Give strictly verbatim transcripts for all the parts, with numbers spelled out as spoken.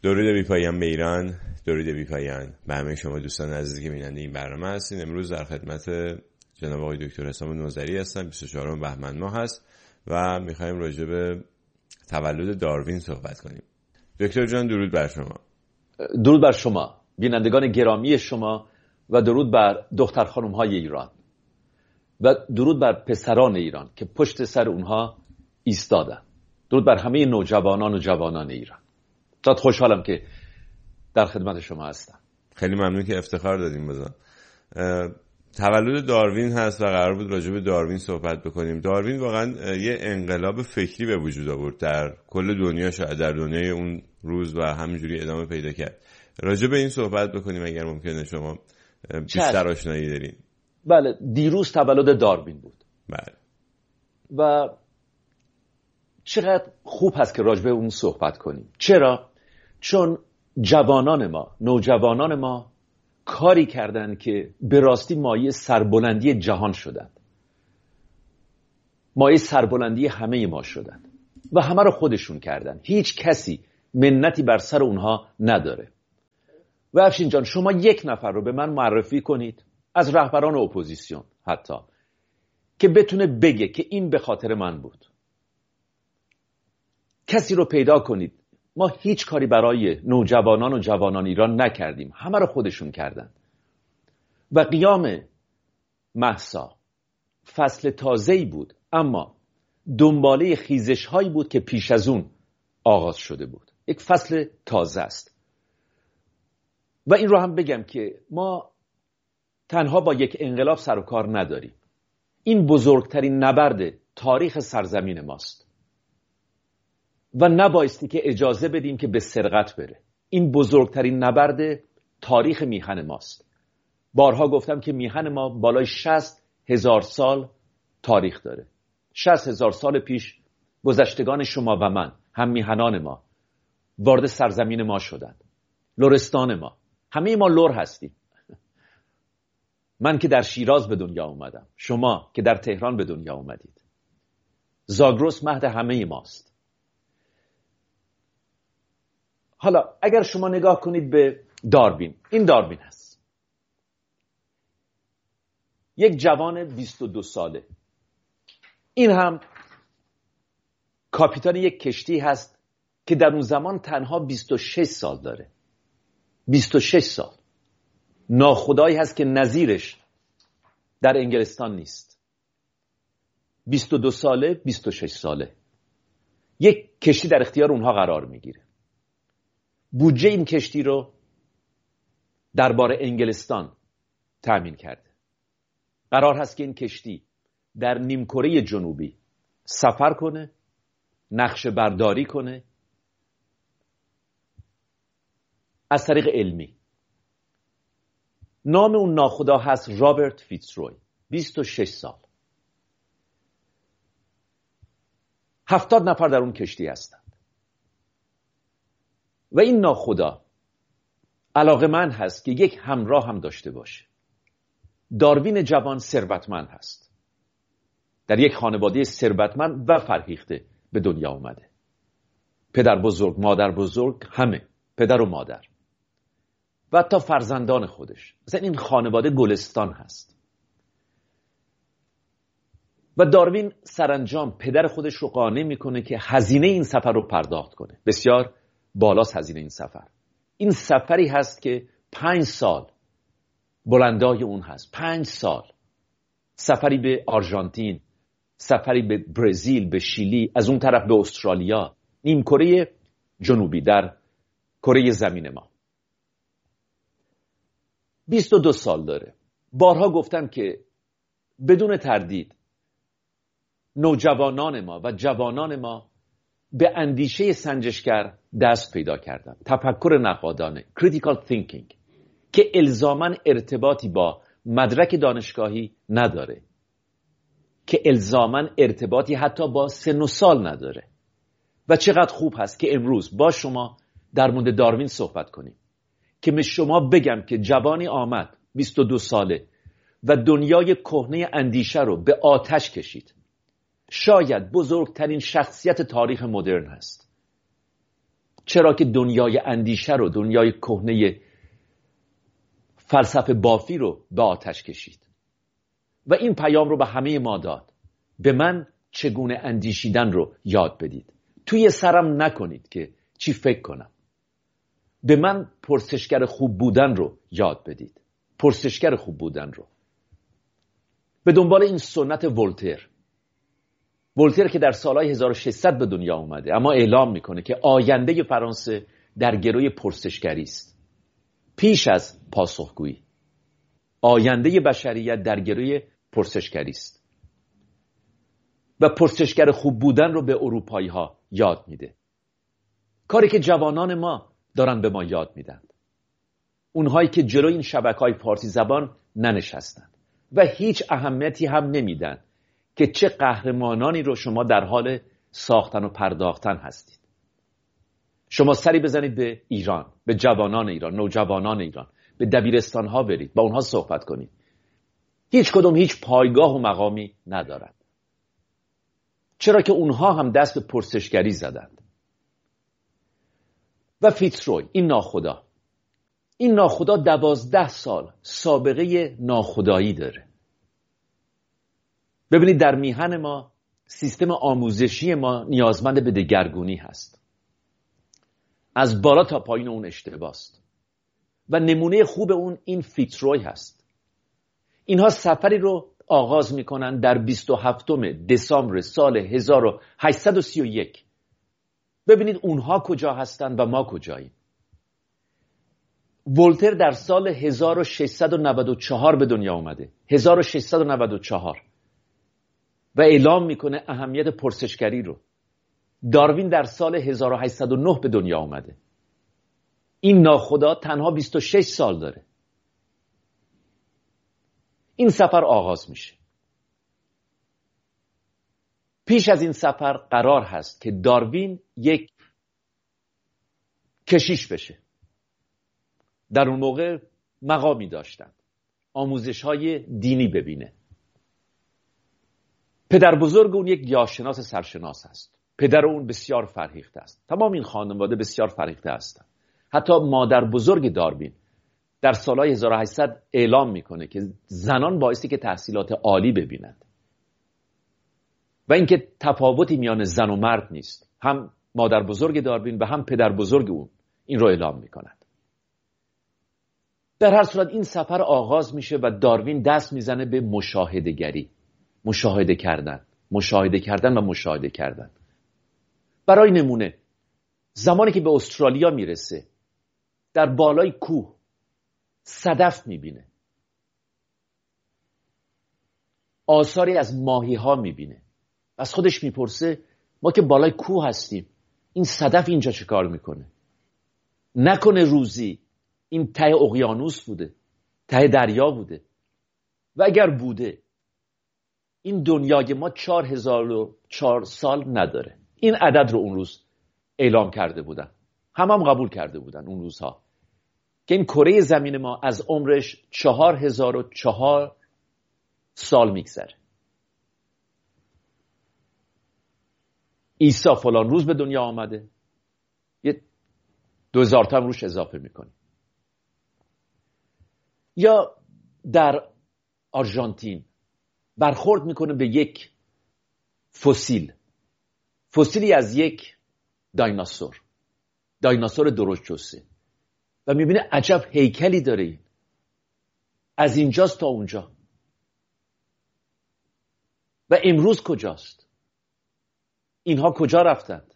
درود بی پایان به ایران، درود بی پایان به همه شما دوستان عزیزی که بیننده این برنامه هستین. امروز در خدمت جناب آقای دکتر حسام نوذری هستم. بیست و چهارم بهمن ماه هست و میخوایم راجع به تولد داروین صحبت کنیم. دکتر جان درود بر شما. درود بر شما بینندگان گرامی شما و درود بر دختر خانم های ایران و درود بر پسران ایران که پشت سر اونها ایستادن. درود بر همه نوجوانان و جوانان ایران. زیاد خوشحالم که در خدمت شما هستم. خیلی ممنون که افتخار دادیم. بازم تولد داروین هست و قرار بود راجع به داروین صحبت بکنیم. داروین واقعا یه انقلاب فکری به وجود آورد در کل دنیا، شاید در دنیای اون روز، و همینجوری ادامه پیدا کرد. راجع به این صحبت بکنیم اگر ممکنه. شما بیشتر آشنایی دارین. بله، دیروز تولد داروین بود. بله. و چقدر خوب هست که راجع به اون صحبت کنیم. چرا؟ چون جوانان ما، نوجوانان ما کاری کردن که به راستی مایه سربلندی جهان شدند. مایه سربلندی همه ما شدند و همه رو خودشون کردن. هیچ کسی منتی بر سر اونها نداره. و افشین جان، شما یک نفر رو به من معرفی کنید از رهبران اپوزیسیون حتی که بتونه بگه که این به خاطر من بود. کسی رو پیدا کنید. ما هیچ کاری برای نوجوانان و جوانان ایران نکردیم. همه رو خودشون کردن. و قیام مهسا فصل تازه‌ای بود، اما دنباله خیزش هایی بود که پیش از اون آغاز شده بود. یک فصل تازه است. و این رو هم بگم که ما تنها با یک انقلاب سر و کار نداریم. این بزرگترین نبرد تاریخ سرزمین ماست و نبایستی که اجازه بدیم که به سرقت بره. این بزرگترین نبرد تاریخ میهن ماست. بارها گفتم که میهن ما بالای شصت هزار سال تاریخ داره. شصت هزار سال پیش گذشتگان شما و من، هم میهنان ما، وارد سرزمین ما شدند. لرستان ما، همه ما لر هستیم. من که در شیراز به دنیا اومدم، شما که در تهران به دنیا اومدید. زاگرس مهد همه ماست. حالا اگر شما نگاه کنید به داروین، این داروین هست. یک جوان بیست و دو ساله. این هم کاپیتان یک کشتی هست که در اون زمان تنها بیست و شش سال داره. بیست و شش سال. ناخدایی هست که نظیرش در انگلستان نیست. بیست و دو ساله، بیست و شش ساله. یک کشتی در اختیار اونها قرار میگیره. بودجه این کشتی رو دربار انگلستان تأمین کرده. قرار هست که این کشتی در نیمکره جنوبی سفر کنه، نقشه برداری کنه از طریق علمی. نام اون ناخدا هست رابرت فیتزروی. بیست و شش سال. هفتاد نفر در اون کشتی هستند. و این ناخدا علاقه‌مند هست که یک همراه هم داشته باشه. داروین جوان ثروتمند هست. در یک خانواده ثروتمند و فرهیخته به دنیا اومده. پدر بزرگ، مادر بزرگ، همه، پدر و مادر و حتی فرزندان خودش. مثلا این خانواده گلستان هست. و داروین سرانجام پدر خودش رو قانع میکنه که هزینه این سفر رو پرداخت کنه. بسیار بالاست هزینه این سفر. این سفری هست که پنج سال بلندای اون هست. پنج سال. سفری به آرژانتین، سفری به برزیل، به شیلی، از اون طرف به استرالیا، نیمکره جنوبی در کره زمین ما. بیست و دو سال داره. بارها گفتم که بدون تردید نوجوانان ما و جوانان ما به اندیشه سنجشگر دست پیدا کردن. تفکر نقادانه، critical thinking، که الزاماً ارتباطی با مدرک دانشگاهی نداره، که الزاماً ارتباطی حتی با سن و سال نداره. و چقدر خوب هست که امروز با شما در مورد داروین صحبت کنیم که به شما بگم که جوانی آمد بیست و دو ساله و دنیای کهنه اندیشه رو به آتش کشید. شاید بزرگترین شخصیت تاریخ مدرن هست. چرا که دنیای اندیشه رو، دنیای کهنه فلسفه بافی رو به آتش کشید و این پیام رو به همه ما داد: به من چگونه اندیشیدن رو یاد بدید. توی سرم نکنید که چی فکر کنم. به من پرسشگر خوب بودن رو یاد بدید. پرسشگر خوب بودن رو. به دنبال این سنت ولتر. ولتر که در سالهای هزار و ششصد به دنیا اومده، اما اعلام میکنه که آینده فرانسه در گروی پرسشگری است. پیش از پاسخگویی. آینده بشریت در گروی پرسشگری است. و پرسشگر خوب بودن رو به اروپایی ها یاد میده. کاری که جوانان ما دارن به ما یاد میدن. اونهایی که جلوی این شبکه‌های فارسی زبان ننشستن و هیچ اهمیتی هم نمیدن که چه قهرمانانی رو شما در حال ساختن و پرداختن هستید. شما سری بزنید به ایران، به جوانان ایران، نوجوانان ایران، به دبیرستان ها برید، با اونها صحبت کنید. هیچ کدوم هیچ پایگاه و مقامی ندارند. چرا که اونها هم دست به پرسشگری زدند. و فیتزروی، این ناخدا این ناخدا دوازده سال سابقه ناخدایی داره. ببینید در میهن ما سیستم آموزشی ما نیازمند به دگرگونی هست. از بالا تا پایین اون اشتباست و نمونه خوب اون این فیتزروی هست. اینها سفری رو آغاز میکنن در بیست و هفتم دسامبر سال هزار و هشتصد و سی و یک. ببینید اونها کجا هستن و ما کجاییم. ولتر در سال هزار و ششصد و نود و چهار به دنیا اومده. هزار و ششصد و نود و چهار و اعلام میکنه اهمیت پرسشگری رو. داروین در سال هزار و هشتصد و نه به دنیا اومده. این ناخدا تنها بیست و شش سال داره. این سفر آغاز میشه. پیش از این سفر قرار هست که داروین یک کشیش بشه. در اون موقع مقامی داشتن. آموزش های دینی ببینه. پدر بزرگ اون یک گیاهشناس سرشناس هست. پدر اون بسیار فرهیخته است. تمام این خانواده بسیار فرهیخته هستند. حتی مادر بزرگ داروین در سالهای هزار و هشتصد اعلام میکنه که زنان بایستی که تحصیلات عالی ببینند و اینکه تفاوتی میان زن و مرد نیست. هم مادر بزرگ داروین و هم پدر بزرگ اون این رو اعلام میکنند. در هر صورت این سفر آغاز میشه و داروین دست میزنه به مشاهده گری. مشاهده کردن. مشاهده کردن و مشاهده کردن. برای نمونه زمانی که به استرالیا میرسه در بالای کوه صدف میبینه. آثاری از ماهی ها میبینه. از خودش میپرسه ما که بالای کوه هستیم این صدف اینجا چه کار میکنه؟ نکنه روزی این ته اقیانوس بوده، ته دریا بوده و اگر بوده این دنیای ما چهار هزار و چهار سال نداره. این عدد رو اون روز اعلام کرده بودن. هم هم قبول کرده بودن اون روزها که این کره زمین ما از عمرش چهار هزار و چهار سال میگذره. عیسی فلان روز به دنیا آمده، یه دو هزار تا هم روش اضافه میکنه. یا در آرژانتین برخورد میکنه به یک فسیل فسیلی از یک دایناسور دایناسور درشت جثه و میبینه عجب هیکلی داره این. از اینجاست تا اونجا. و امروز کجاست؟ اینها کجا رفتند؟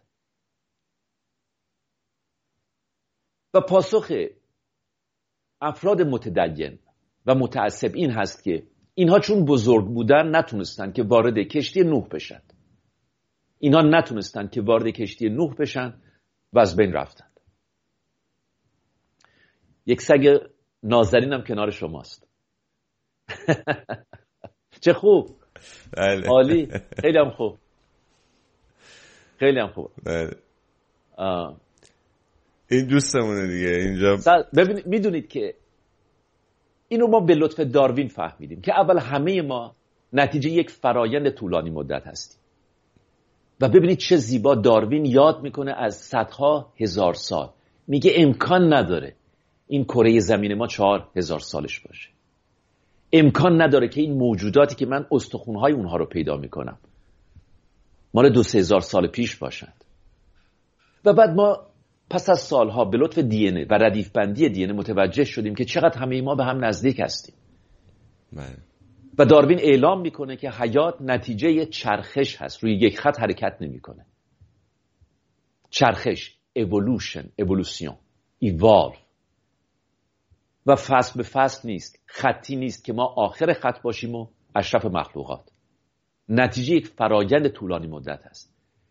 و پاسخ افراد متدین و متعصب این هست که اینها چون بزرگ بودن نتونستن که وارد کشتی نوح بشن. اینها نتونستن که وارد کشتی نوح بشن و از بین رفتند. یک سگ نازنین هم کنار شماست. چه خوب. بله. عالی. خیلی هم خوب. خیلی هم خوب. بله. این دوستمونه دیگه اینجا. ببینید میدونید که اینو ما به لطف داروین فهمیدیم که اول همه ما نتیجه یک فرایند طولانی مدت هستیم. و ببینید چه زیبا داروین یاد میکنه از صدها هزار سال. میگه امکان نداره این کره زمین ما چهار هزار سالش باشه. امکان نداره که این موجوداتی که من استخونهای اونها رو پیدا میکنم مال دو سه هزار سال پیش باشند. و بعد ما پس از سالها به لطف دی ان ای و ردیف بندی دی ان ای متوجه شدیم که چقدر همه ما به هم نزدیک هستیم. بله. و داروین اعلام میکنه که حیات نتیجه چرخش هست، روی یک خط حرکت نمیکنه. چرخش، evolution، evolution، evolve. و فصل به فصل نیست، خطی نیست که ما آخر خط باشیم و اشرف مخلوقات. نتیجه یک فرایند طولانی مدت است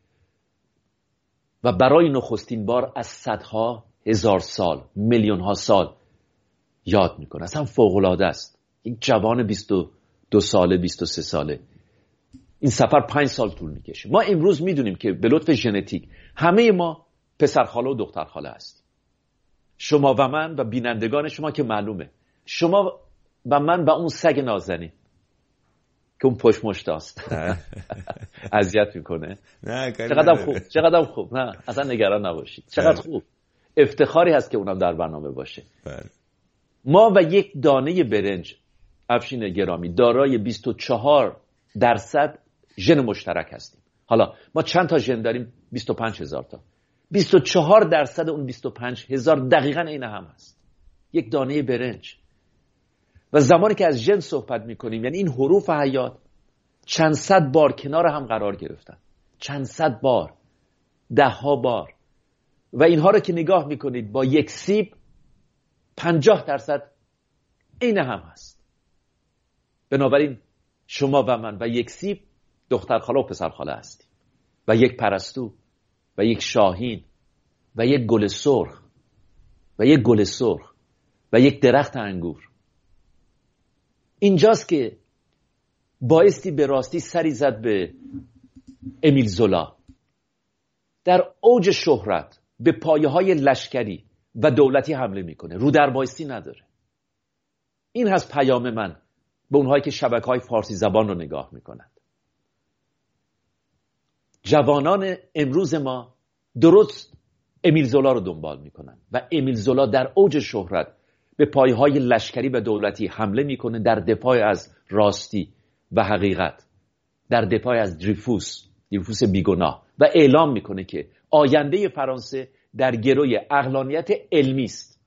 و برای نخستین بار از صدها هزار سال، میلیون ها سال یاد میکنه. اصلا فوق‌العاده است. یک جوان بیست و دو ساله، بیست و سه ساله، این سفر پنج سال طول میکشه. ما امروز میدونیم که به لطف ژنتیک همه ما پسرخاله و دخترخاله هستیم. شما و من و بینندگان شما که معلومه، شما و من و اون سگ نازنین که اون پشت مشتاست اذیت میکنه. نه چقدر خوب، چقدر خوب. نه اصلا نگران نباشید، چقدر خوب. افتخاری هست که اونم در برنامه باشه. ما و یک دانه برنج، افشین گرامی، دارای بیست و چهار درصد ژن مشترک هستیم. حالا ما چند تا ژن داریم؟ بیست و پنج هزار تا. بیست و چهار درصد اون بیست و پنج هزار دقیقاً عین هم هست. یک دانه برنج. و زمانی که از ژن صحبت میکنیم، یعنی این حروف حیات چند صد بار کنار هم قرار گرفتن، چند صد بار، ده ها بار. و اینها رو که نگاه میکنید با یک سیب پنجاه درصد عین هم هست. بنابراین شما و من و یک سیب دختر خاله و پسر خاله هستیم و یک پرستو و یک شاهین و یک گل سرخ و یک گل سرخ و یک درخت انگور. اینجاست که بایستی به راستی سری زد به امیل زولا. در اوج شهرت به پایه های لشکری و دولتی حمله میکنه، رو در بایستی نداره. این هست پیام من به اونهایی که شبکه‌های فارسی زبان رو نگاه میکنند. جوانان امروز ما درست امیل زولا رو دنبال میکنن و امیل زولا در اوج شهرت به پایه‌های لشکری و دولتی حمله میکنه در دفاع از راستی و حقیقت، در دفاع از دریفوس، دریفوس بیگناه، و اعلام میکنه که آینده فرانسه در گروی عقلانیت علمی است.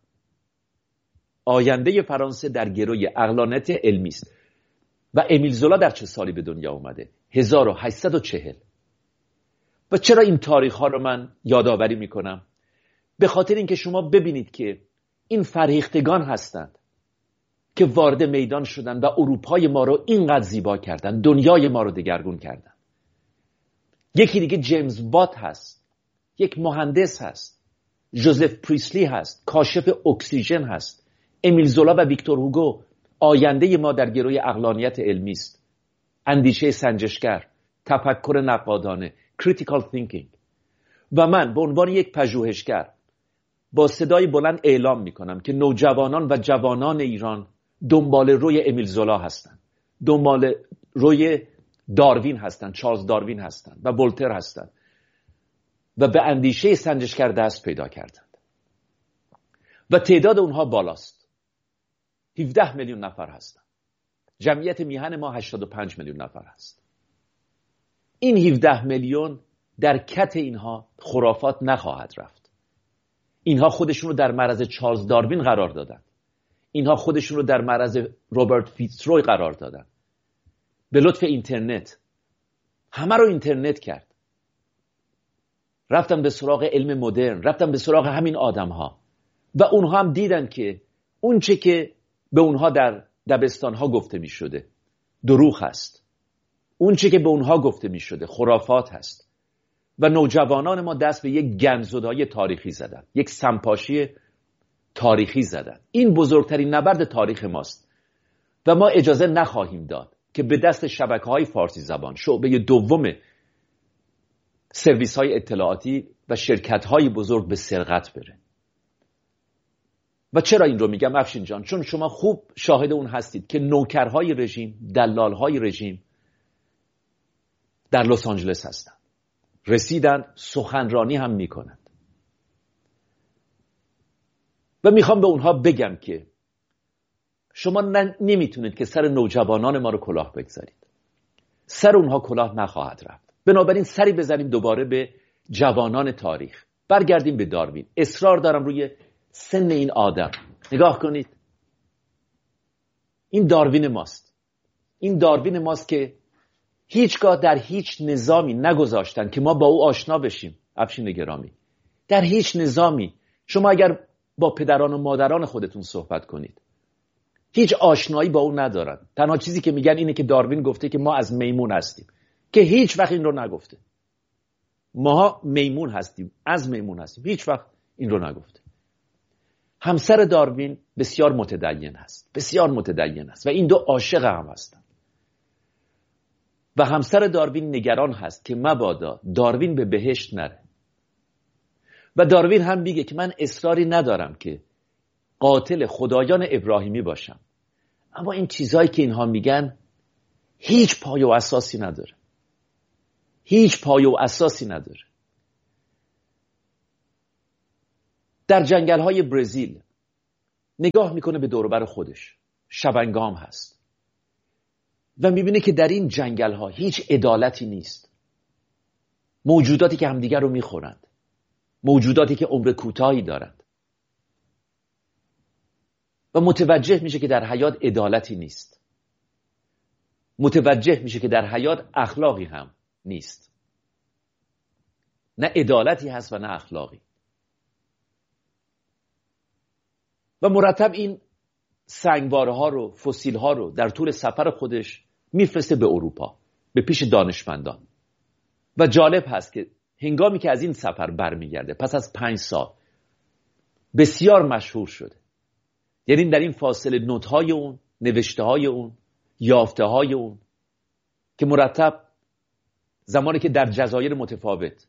آینده فرانسه در گروی عقلانیت علمی است. و امیل زولا در چه سالی به دنیا اومده؟ هزار و هشتصد و چهل. و چرا این تاریخ ها رو من یادآوری میکنم؟ به خاطر اینکه شما ببینید که این فرهیختگان هستند که وارد میدان شدند و اروپای ما رو اینقدر زیبا کردند، دنیای ما رو دگرگون کردند. یکی دیگه جیمز بات هست، یک مهندس هست، جوزف پریسلی هست، کاشف اکسیژن هست. امیل زولا و ویکتور هوگو آینده ما در گروی عقلانیت علمی است. اندیشه سنجشگر، تفکر نقادانه، critical thinking. و من به عنوان یک پژوهشگر با صدای بلند اعلام میکنم که نوجوانان و جوانان ایران دنبال روی امیل زولا هستند، دنبال روی داروین هستند، چارلز داروین هستند و ولتر هستند و به اندیشه سنجشگر دست پیدا کردند و تعداد اونها بالاست. هفده میلیون نفر هستند. جمعیت میهن ما هشتاد و پنج میلیون نفر هست. این هفده میلیون در کت اینها خرافات نخواهد رفت. اینها خودشون رو در معرض چارلز داروین قرار دادن. اینها خودشون رو در معرض روبرت فیتزروی قرار دادن. به لطف اینترنت همه رو اینترنت کرد. رفتن به سراغ علم مدرن، رفتن به سراغ همین آدم ها و اونها هم دیدن که اون چه که به اونها در دبستان ها گفته می شده دروغ هست. اون چه که به اونها گفته می شده خرافات هست. و نوجوانان ما دست به یک گندزدایی تاریخی زدن، یک سمپاشی تاریخی زدن. این بزرگترین نبرد تاریخ ماست و ما اجازه نخواهیم داد که به دست شبکه‌های فارسی زبان، شعبه دوم سرویس‌های اطلاعاتی و شرکت‌های بزرگ، به سرقت بره. و چرا این رو میگم افشین جان؟ چون شما خوب شاهد اون هستید که نوکرهای رژیم، دلالهای رژیم در لس آنجلس هستن. رسیدن سخنرانی هم میکنند و میخوام به اونها بگم که شما نمیتونید که سر نوجوانان ما رو کلاه بگذارید. سر اونها کلاه نخواهد رفت. بنابراین سری بزنیم دوباره به جوانان تاریخ. برگردیم به داروین. اصرار دارم روی سن این آدم. نگاه کنید. این داروین ماست. این داروین ماست که هیچگاه در هیچ نظامی نگذاشتن که ما با او آشنا بشیم. افشین گرامی، در هیچ نظامی شما اگر با پدران و مادران خودتون صحبت کنید هیچ آشنایی با او ندارن. تنها چیزی که میگن اینه که داروین گفته که ما از میمون هستیم، که هیچ وقت این رو نگفته. ما میمون هستیم، از میمون هستیم، هیچ وقت این رو نگفته. همسر داروین بسیار متدین هست، بسیار متدین هست و این دو عاشق هم هستن و همسر داروین نگران هست که مبادا داروین به بهشت نره و داروین هم میگه که من اصراری ندارم که قاتل خدایان ابراهیمی باشم، اما این چیزهایی که اینها میگن هیچ پایه و اساسی نداره، هیچ پایه و اساسی نداره. در جنگل های برزیل نگاه میکنه به دور و بر خودش، شبنگام هست و میبینه که در این جنگل ها هیچ عدالتی نیست. موجوداتی که همدیگر رو میخورند، موجوداتی که عمر کوتاهی دارند و متوجه میشه که در حیات عدالتی نیست. متوجه میشه که در حیات اخلاقی هم نیست. نه عدالتی هست و نه اخلاقی. و مرتب این سنگواره ها رو، فسیل ها رو در طول سفر خودش میفرسته به اروپا، به پیش دانشمندان. و جالب هست که هنگامی که از این سفر برمیگرده پس از پنج سال بسیار مشهور شده. یعنی در این فاصله نوت های اون، نوشته های اون، یافته های اون که مرتب زمانی که در جزایر متفاوت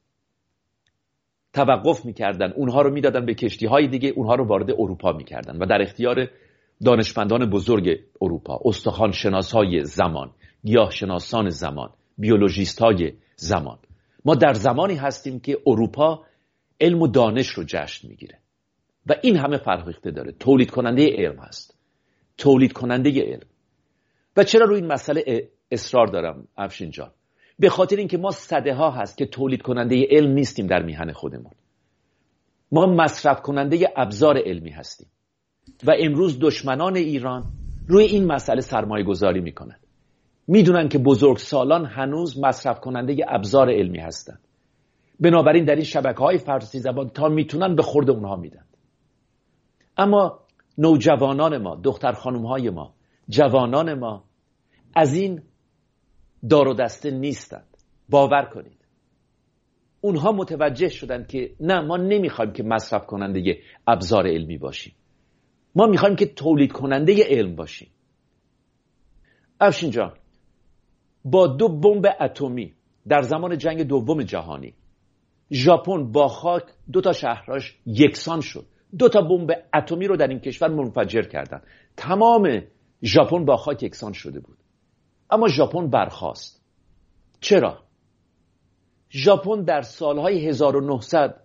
توقف میکردن اونها رو میدادن به کشتی های دیگه، اونها رو وارد اروپا میکردن و در اختیار دانشمندان بزرگ اروپا، استخوان شناس های زمان، گیاه شناسان زمان، بیولوژیست های زمان. ما در زمانی هستیم که اروپا علم و دانش رو جشن میگیره و این همه فرهیخته داره. تولید کننده علم هست، تولید کننده علم. و چرا روی این مسئله اصرار دارم افشین جان؟ به خاطر اینکه ما صده ها هست که تولید کننده علم نیستیم در میهن خودمون. ما مصرف کننده ابزار علمی هستیم و امروز دشمنان ایران روی این مسئله سرمایه گذاری میکنند. میدونن که بزرگسالان هنوز مصرف کننده ابزار علمی هستند. بنابراین در این شبکه‌های فارسی زبان تا میتونن به خورد اونها میدن. اما نوجوانان ما، دختر خانوم‌های ما، جوانان ما از این دار و دسته نیستند. باور کنید. اونها متوجه شدن که نه، ما نمیخوایم که مصرف کننده ابزار علمی باشیم. ما میخوایم که تولید کننده علم باشیم. افشین جان، با دو بمب اتمی در زمان جنگ دوم جهانی ژاپن با خاک دو تا شهرش یکسان شد. دو تا بمب اتمی رو در این کشور منفجر کردن. تمام ژاپن با خاک یکسان شده بود. اما ژاپن برخاست. چرا؟ ژاپن در سالهای هزار و نهصد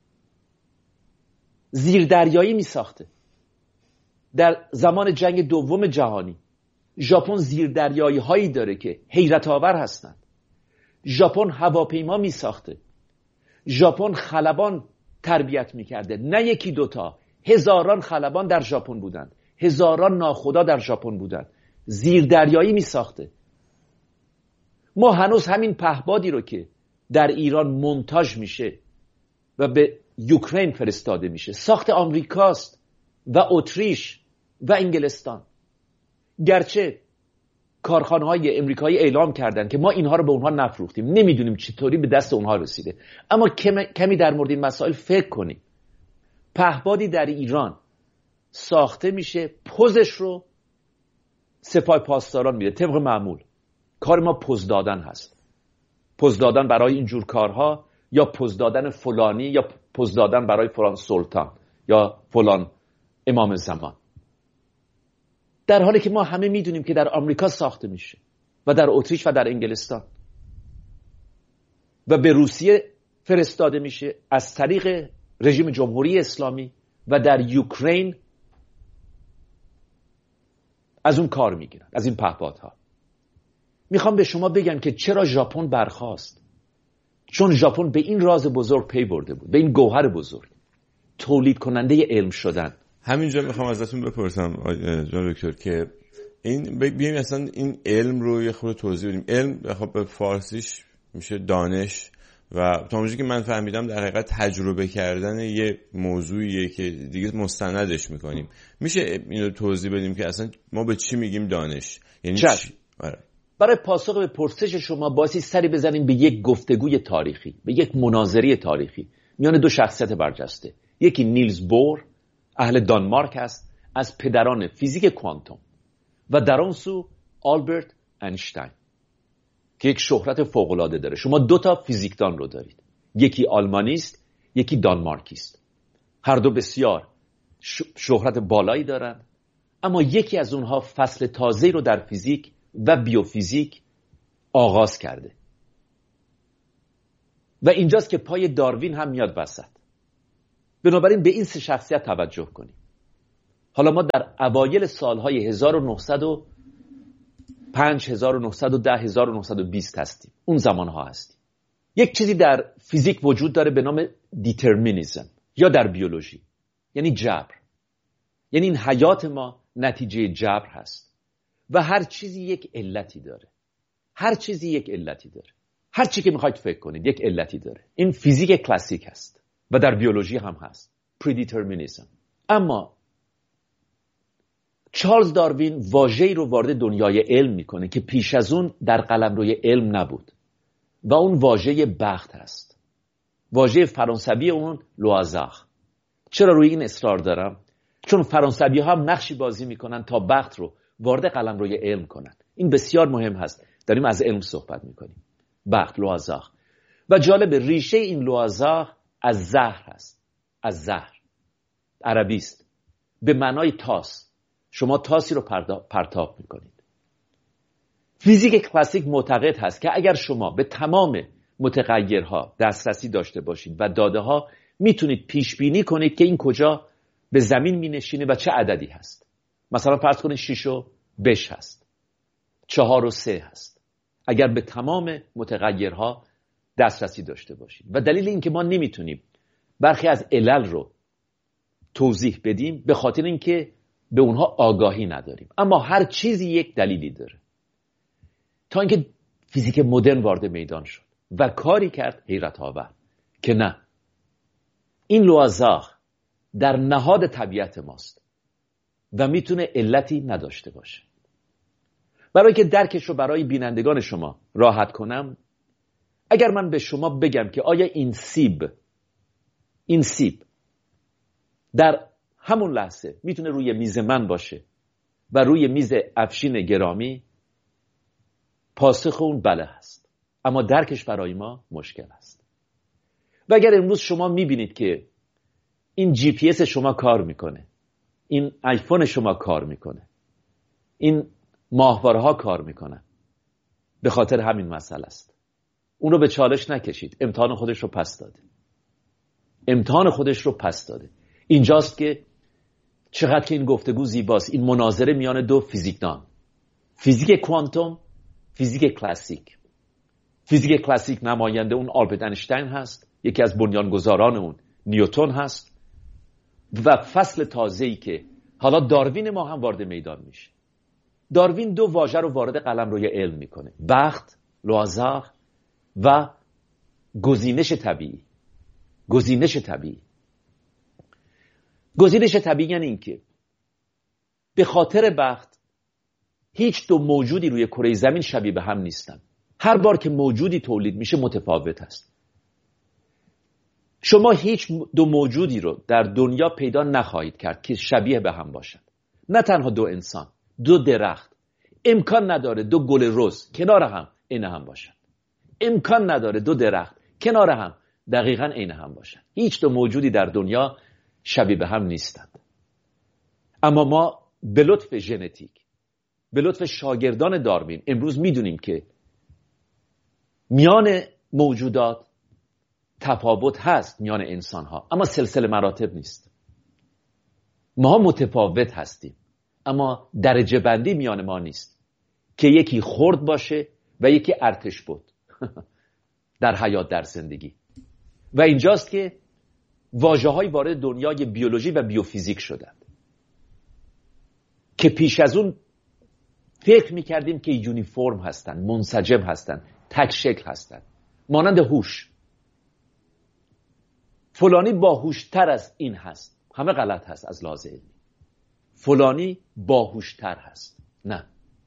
زیردریایی می ساخته. در زمان جنگ دوم جهانی ژاپن زیردریایی هایی داره که حیرت آور هستند. ژاپن هواپیما می ساخته. ژاپن خلبان تربیت می کرده. نه یکی دوتا، هزاران خلبان در ژاپن بودند. هزاران ناخدا در ژاپن بودند. زیردریایی می ساخته. ما هنوز همین پهپادی رو که در ایران مونتاژ میشه و به یوکرین فرستاده میشه ساخت آمریکاست و اتریش و انگلستان. گرچه کارخانه‌های امریکایی اعلام کردن که ما اینها رو به اونها نفروختیم، نمیدونیم چطوری به دست اونها رسیده، اما کمی در مورد این مسائل فکر کنیم. پهپادی در ایران ساخته میشه، پوزش رو سپاه پاسداران میده. طبق معمول کار ما پوز دادن هست. پوز دادن برای اینجور کارها، یا پوز دادن فلانی، یا پوز دادن برای فلان سلطان یا فلان امام زمان. در حالی که ما همه میدونیم که در آمریکا ساخته میشه و در اتریش و در انگلستان. و به روسیه فرستاده میشه از طریق رژیم جمهوری اسلامی و در یوکرین از اون کار میگیرن، از این پهپادها. میخوام به شما بگم که چرا ژاپن برخاست. چون ژاپن به این راز بزرگ پی برده بود، به این گوهر بزرگ، تولید کننده علم شدن. همینجا میخوام ازتون بپرسم جناب دکتر که این بیایم اصلا این علم رو یه خورده توضیح بدیم. علم خب به فارسیش میشه دانش و تا اونجایی که من فهمیدم در حقیقت تجربه کردن یه موضوعیه که دیگه مستندش میکنیم. میشه اینو توضیح بدیم که اصلا ما به چی میگیم دانش؟ یعنی چی؟ برای پاسخ به پرسش شما بایستی سری بزنیم به یک گفتگوی تاریخی، به یک مناظره تاریخی میان دو شخصیت برجسته. یکی نیلز بور اهل دانمارک است، از پدران فیزیک کوانتوم، و در اون سو آلبرت اینشتین که یک شهرت فوق‌العاده داره. شما دو تا فیزیکدان رو دارید، یکی آلمانی است، یکی دانمارکی است. هر دو بسیار شهرت بالایی دارند، اما یکی از اونها فصل تازه‌ای رو در فیزیک و بیوفیزیک آغاز کرده و اینجاست که پای داروین هم میاد وسط. بنابراین به این سه شخصیت توجه کنیم. حالا ما در اوایل سالهای هزار و نهصد و پنج، هزار و نهصد و ده، هزار و نهصد و بیست هستیم. اون زمانها هستیم. یک چیزی در فیزیک وجود داره به نام دیترمینیزم، یا در بیولوژی یعنی جبر. یعنی این حیات ما نتیجه جبر هست و هر چیزی یک علتی داره. هر چیزی یک علتی داره. هر چی که میخواید فکر کنید یک علتی داره. این فیزیک کلاسیک هست و در بیولوژی هم هست، پردیترمینیزم. اما چارلز داروین واژه‌ای رو وارد دنیای علم میکنه که پیش از اون در قلمروی علم نبود و اون واژه بخت هست. واژه فرانسوی اون لوازار. چرا روی این اصرار دارم؟ چون فرانسوی ها هم نقشی بازی میکنن تا بخت رو وارد قلمروی علم کنن. این بسیار مهم هست. داریم از علم صحبت میکنیم. بخت، لوازار. و جالب، ریشه این لوازار از زهر هست. از زهر. عربی است. به معنای تاس. شما تاسی رو پرتاب میکنید. فیزیک کلاسیک معتقد هست که اگر شما به تمام متغیرها دسترسی داشته باشید و داده ها، میتونید پیش بینی کنید که این کجا به زمین مینشینه و چه عددی هست. مثلا فرض کنید شش و بش هست، چهار و سه هست، اگر به تمام متغیرها دسترسی داشته باشید. و دلیل این که ما نمیتونیم برخی از علل رو توضیح بدیم به خاطر اینکه به اونها آگاهی نداریم. اما هر چیزی یک دلیلی داره. تا اینکه فیزیک مدرن وارد میدان شد و کاری کرد حیرت آور که نه، این لوازار در نهاد طبیعت ماست و میتونه علتی نداشته باشه. برای که درکش رو برای بینندگان شما راحت کنم، اگر من به شما بگم که آیا این سیب این سیب در همون لحظه میتونه روی میز من باشه و روی میز افشین گرامی، پاسخ اون بله هست. اما درکش برای ما مشکل است. و اگر امروز شما میبینید که این جی پی اس شما کار میکنه، این آیفون شما کار میکنه، این ماهواره ها کار میکنن، به خاطر همین مسئله است. اون رو به چالش نکشید. امتحان خودش رو پس داده. امتحان خودش رو پس داده. اینجاست که چقدر که این گفتگو زیباست. این مناظره میان دو فیزیکدان، فیزیک کوانتوم، فیزیک کلاسیک. فیزیک کلاسیک نماینده اون آلبرت اینشتین هست، یکی از بنیانگذاران اون نیوتن هست، و فصل تازه‌ای که حالا داروین ما هم وارد میدان میشه. داروین دو واژه رو وارد قلمروی علم میکنه: بخت، لوازار، و گزینش طبیعی. گزینش طبیعی. گزینش طبیعی یعنی این که به خاطر بخت هیچ دو موجودی روی کره زمین شبیه به هم نیستن. هر بار که موجودی تولید میشه متفاوت است. شما هیچ دو موجودی رو در دنیا پیدا نخواهید کرد که شبیه به هم باشند. نه تنها دو انسان، دو درخت. امکان نداره دو گل رز کنار هم عین هم باشند. امکان نداره دو درخت کنار هم دقیقاً عین هم باشند. هیچ دو موجودی در دنیا شبیه به هم نیستند. اما ما به لطف ژنتیک، به لطف شاگردان داروین، امروز میدونیم که میان موجودات تفاوت هست میان انسان ها، اما سلسله مراتب نیست. ما متفاوت هستیم اما درجه بندی میان ما نیست که یکی خرد باشه و یکی ارتش بود در حیات، در زندگی. و اینجاست که واژه‌های وارد دنیای بیولوژی و بیوفیزیک شدند که پیش از اون فکر میکردیم که یونیفرم هستند، منسجم هستند، تک شکل هستند، مانند هوش. فلانی باهوشتر از این هست، همه غلط هست از لحاظ علمی. فلانی باهوشتر هست، نه،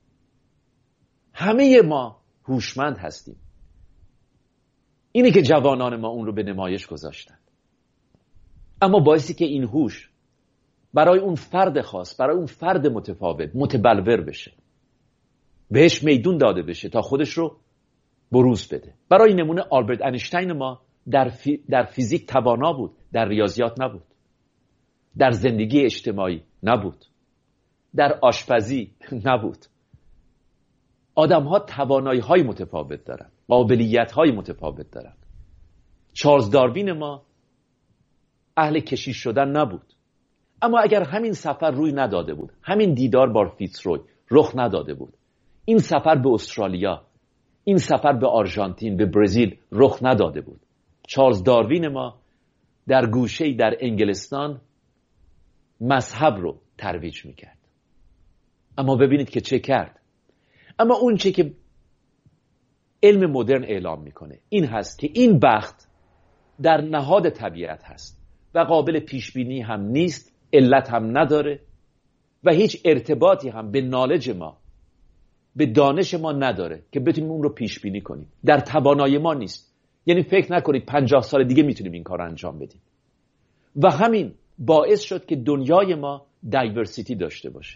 همه ما هوشمند هستیم. اینه که جوانان ما اون رو به نمایش گذاشتن. اما باعثی که این هوش برای اون فرد خاص، برای اون فرد متفاوت متبلور بشه، بهش میدون داده بشه تا خودش رو بروز بده. برای نمونه آلبرت اینشتین ما در, فی... در فیزیک توانا بود، در ریاضیات نبود، در زندگی اجتماعی نبود، در آشپزی نبود. آدم ها توانایی های متفاوت دارن، قابلیت های متفاوت دارن. چارلز داروین ما اهل کشیش شدن نبود، اما اگر همین سفر روی نداده بود، همین دیدار با فیتزروی رخ نداده بود، این سفر به استرالیا، این سفر به آرژانتین، به برزیل رخ نداده بود، چارلز داروین ما در گوشه‌ای در انگلستان مذهب رو ترویج میکرد. اما ببینید که چه کرد. اما اون چه که علم مدرن اعلام میکنه این هست که این بخت در نهاد طبیعت هست و قابل پیش بینی هم نیست، علت هم نداره و هیچ ارتباطی هم به نالج ما، به دانش ما نداره که بتونیم اون رو پیش بینی کنیم. در توانایی ما نیست. یعنی فکر نکنید پنجاه سال دیگه میتونیم این کار رو انجام بدیم. و همین باعث شد که دنیای ما دایورسیتی داشته باشه.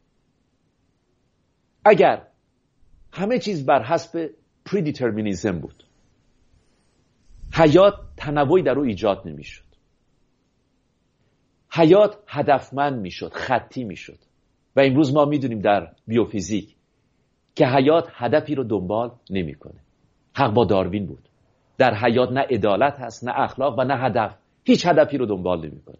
اگر همه چیز بر حسب پریدیترمینیزم بود، حیات تنوعی در او ایجاد نمیشد. حیات هدفمند میشد، خطی میشد. و امروز ما میدونیم در بیوفیزیک که حیات هدفی رو دنبال نمیکنه. حق با داروین بود. در حیات نه عدالت هست، نه اخلاق و نه هدف. هیچ هدفی رو دنبال نمیکنه.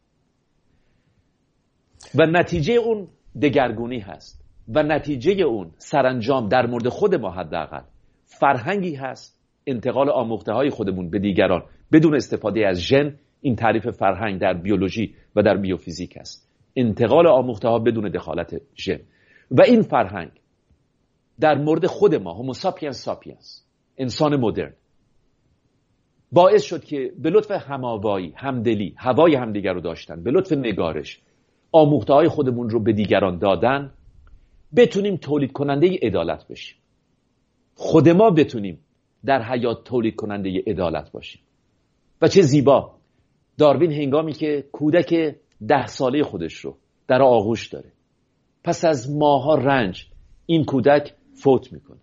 و نتیجه اون دگرگونی هست. و نتیجه اون سرانجام در مورد خود ما حداقل فرهنگی هست، انتقال آموخته های خودمون به دیگران بدون استفاده از ژن. این تعریف فرهنگ در بیولوژی و در بیوفیزیک است، انتقال آموخته ها بدون دخالت ژن. و این فرهنگ در مورد خود ما، هومو ساپینس ساپینس، انسان مدرن، باعث شد که به لطف هماوایی، همدلی، هوای همدیگر رو داشتن، به لطف نگارش، آموخته های خودمون رو به دیگران دادن، بتونیم تولید کننده عدالت بشیم. خود ما بتونیم در حیات تولید کننده عدالت باشیم. و چه زیبا داروین هنگامی که کودک ده ساله خودش رو در آغوش داره، پس از ماها رنج این کودک فوت میکنه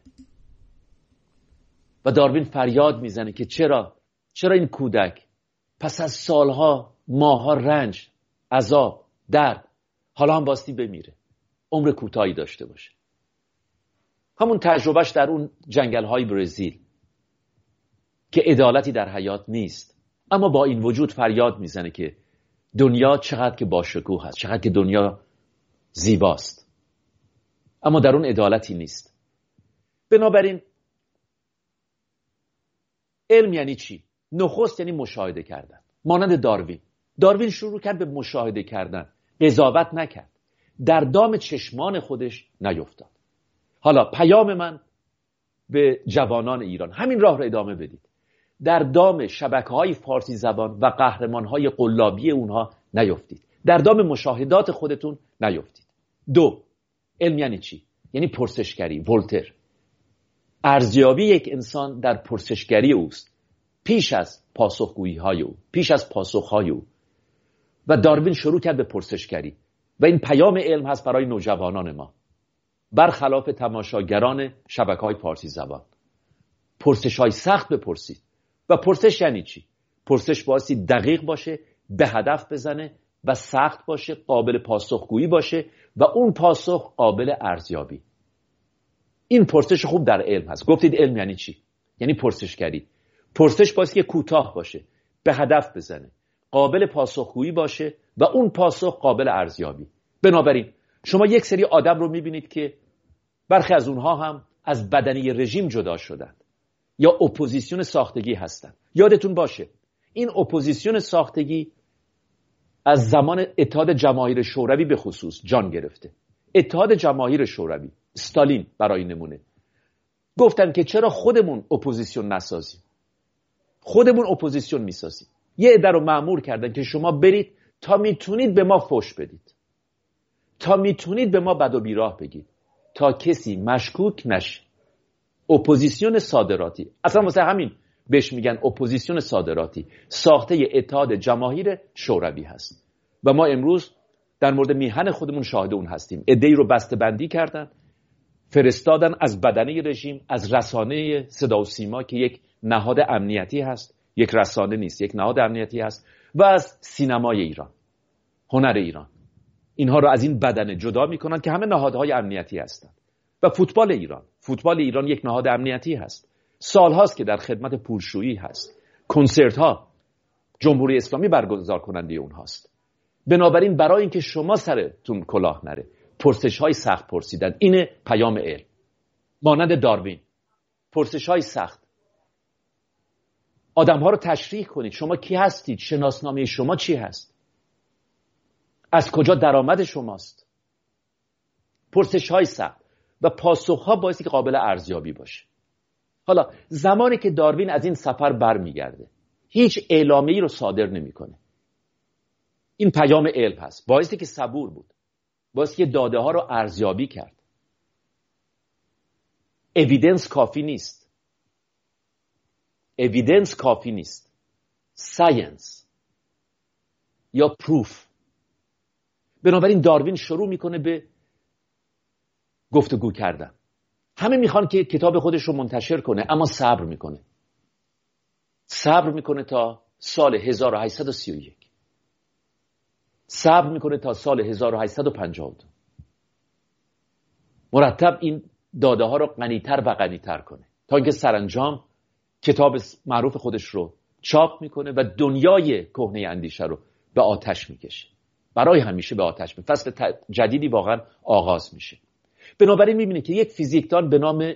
و داروین فریاد میزنه که چرا چرا این کودک پس از سالها، ماها رنج، عذاب، درد، حالا هم باستی بمیره، عمر کوتاهی داشته باشه. همون تجربهش در اون جنگل‌های برزیل که عدالتی در حیات نیست، اما با این وجود فریاد میزنه که دنیا چقدر که باشکوه هست، چقدر که دنیا زیباست، اما در اون عدالتی نیست. بنابراین علم یعنی چی؟ نخست یعنی مشاهده کردن. مانند داروین داروین شروع کرد به مشاهده کردن، قضاوت نکرد، در دام چشمان خودش نیفتاد. حالا پیام من به جوانان ایران، همین راه رو ادامه بدید. در دام شبکه‌های فارسی زبان و قهرمان‌های قلابی اونها نیفتید. در دام مشاهدات خودتون نیفتید. دو، علم یعنی چی؟ یعنی پرسشگری. ولتر، ارزیابی یک انسان در پرسشگری اوست، پیش از پاسخگویی‌های او، پیش از پاسخ‌های او. و داروین شروع کرد به پرسشگری و این پیام علم هست برای نوجوانان ما، برخلاف تماشاگران شبکه‌های فارسی زبان. پرسش‌های سخت بپرسید. و پرسش یعنی چی؟ پرسش بایستی دقیق باشه، به هدف بزنه و سخت باشه، قابل پاسخگویی باشه و اون پاسخ قابل ارزیابی. این پرسش خوب در علم هست. گفتید علم یعنی چی؟ یعنی پرسشگری. پرسش باید که کوتاه باشه، به هدف بزنه، قابل پاسخگویی باشه و اون پاسخ قابل ارزیابی. بنابراین شما یک سری آدم رو میبینید که برخی از اونها هم از بدنه رژیم جدا شدن یا اپوزیسیون ساختگی هستن. یادتون باشه این اپوزیسیون ساختگی از زمان اتحاد جماهیر شوروی به خصوص جان گرفته. اتحاد جماهیر شوروی، استالین برای نمونه، گفتن که چرا خودمون اپوزیسیون نسازیم، خودمون اپوزیسیون میسازیم. یه عده رو مأمور کردن که شما برید تا میتونید به ما فحش بدید، تا میتونید به ما بد و بیراه بگید، تا کسی مشکوک نشه. اپوزیسیون صادراتی، اصلا واسه همین بهش میگن اپوزیسیون صادراتی، ساخته اتحاد جماهیر شوروی هست و ما امروز در مورد میهن خودمون شاهد اون هستیم. عده‌ای رو بسته بندی کردن، فرستادن از بدنه رژیم، از رسانه صدا و سیما که یک نهاد امنیتی هست، یک رسانه نیست، یک نهاد امنیتی هست، و از سینمای ایران، هنر ایران. اینها رو از این بدنه جدا میکنن که همه نهادهای امنیتی هستن. و فوتبال ایران، فوتبال ایران یک نهاد امنیتی هست، سالهاست که در خدمت پولشویی هست. کنسرت ها جمهوری اسلامی برگزار کننده اونهاست. بنابراین برای اینکه شما سرتون کلاه نره، پرسش های سخت پرسیدن، اینه پیام علم. مانند داروین، پرسش های سخت. آدم ها رو تشریح کنید، شما کی هستید، شناسنامه شما چی هست، از کجا درآمد شماست. پرسش های سخت و پاسخ ها باعثی که قابل ارزیابی باشه. حالا زمانی که داروین از این سفر برمیگرده، هیچ اعلامیه‌ای رو صادر نمیکنه. این پیام علم هست، باعثی که صبور بود، باعثی که داده ها رو ارزیابی کرد. اویدنس کافی نیست، اویدنس کافی نیست، ساینس یا پروف. بنابراین داروین شروع میکنه به گفتگو کردن. همه میخوان که کتاب خودش رو منتشر کنه، اما صبر میکنه. صبر میکنه تا سال هزار و هشتصد و سی و یک. صبر میکنه تا سال هزار و هشتصد و پنجاه و دو. مرتب این داده ها رو غنی‌تر و غنی‌تر کنه تا اینکه سرانجام کتاب معروف خودش رو چاپ میکنه و دنیای کهنه اندیشه رو به آتش میکشه. برای همیشه به آتش میکشه. فصل جدیدی واقعا آغاز میشه. بنابراین میبینید که یک فیزیکدان به نام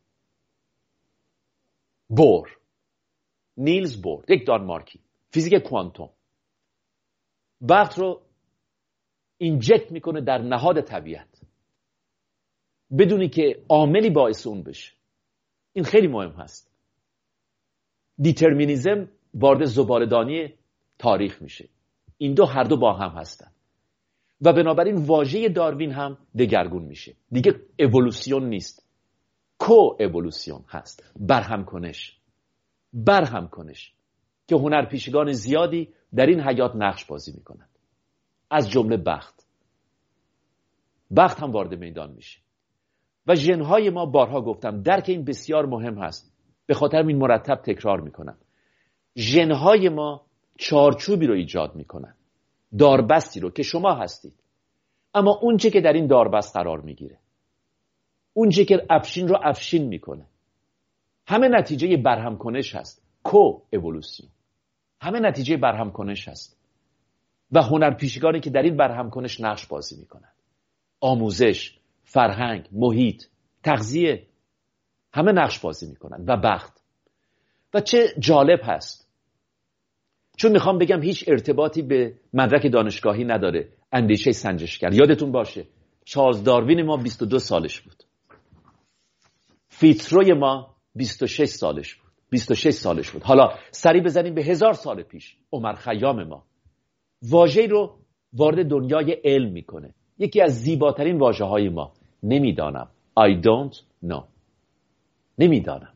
بور، نیلز بور، یک دانمارکی، فیزیک کوانتوم، وقت رو اینجکت میکنه در نهاد طبیعت بدونی که عاملی باعث اون بشه. این خیلی مهم هست. دیترمینیزم وارد زباله‌دانی تاریخ میشه. این دو هر دو با هم هستن و بنابراین واژه داروین هم دگرگون میشه. دیگه اِوولوسیون نیست، کو اِوولوسیون هست، برهم کنش. برهم کنش که هنرپیشگان زیادی در این حیات نقش بازی میکنند، از جمله بخت. بخت هم وارد میدان میشه و ژن‌های ما، بارها گفتم، درک این بسیار مهم هست. به خاطر این مرتب تکرار میکنم. ژن‌های ما چارچوبی رو ایجاد میکنن، داربستی رو که شما هستید، اما اون چه که در این داربست قرار میگیره، اون چه که افشین رو افشین میکنه، همه نتیجه برهم کنش هست. کو اِوولوسیون، همه نتیجه برهم کنش هست و هنرپیشگانی که در این برهم کنش نقش بازی میکنن، آموزش، فرهنگ، محیط، تغذیه، همه نقش بازی میکنن و بخت. و چه جالب هست، چون میخوام بگم هیچ ارتباطی به مدرک دانشگاهی نداره اندیشه سنجشگر. یادتون باشه چارلز داروین ما بیست و دو سالش بود، فیتزروی ما بیست و شش سالش بود بیست و شش سالش بود. حالا سری بزنیم به هزار سال پیش، عمر خیام ما واژه‌ای رو وارد دنیای علم میکنه. یکی از زیباترین واژه‌های ما، نمیدانم. I don't know. نمیدانم.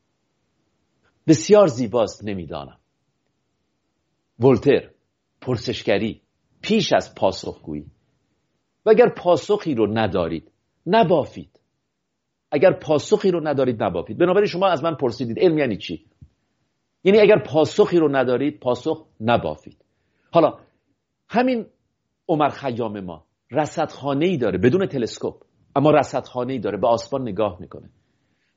بسیار زیباست نمیدانم. ولتر، پرسشگری پیش از پاسخگویی. و اگر پاسخی رو ندارید نبافید. اگر پاسخی رو ندارید نبافید. بنابراین شما از من پرسیدید علم یعنی چی؟ یعنی اگر پاسخی رو ندارید پاسخ نبافید. حالا همین عمر خیام ما رصدخانه‌ای داره بدون تلسکوپ، اما رصدخانه‌ای داره، به آسمان نگاه میکنه